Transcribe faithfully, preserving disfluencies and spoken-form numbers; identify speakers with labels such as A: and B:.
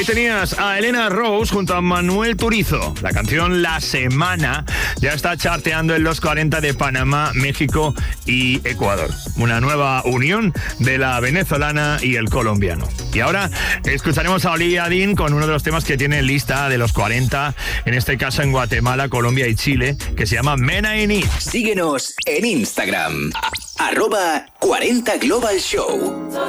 A: Ahí tenías a Elena Rose junto a Manuel Turizo. La canción La Semana ya está charteando en los cuarenta de Panamá, México y Ecuador. Una nueva unión de la venezolana y el colombiano. Y ahora escucharemos a Olivia Dean con uno de los temas que tiene lista de los cuarenta, en este caso en Guatemala, Colombia y Chile, que se llama Mena in It.
B: Síguenos en Instagram, arroba cuarenta Global Show.